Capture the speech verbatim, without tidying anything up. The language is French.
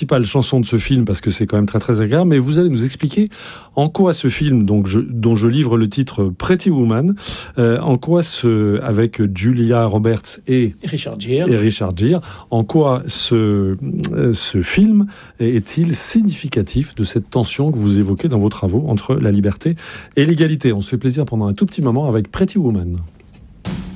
principale chanson de ce film, parce que c'est quand même très très agréable, mais vous allez nous expliquer en quoi ce film, donc je, dont je livre le titre Pretty Woman, euh, en quoi ce, avec Julia Roberts et Richard Gere, et Richard Gere, en quoi ce, euh, ce film est-il significatif de cette tension que vous évoquez dans vos travaux entre la liberté et l'égalité. On se fait plaisir pendant un tout petit moment avec Pretty Woman.